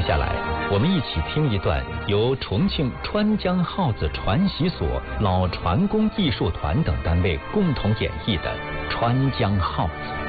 下来，我们一起听一段由重庆川江号子传习所、老船工艺术团等单位共同演绎的《川江号子》。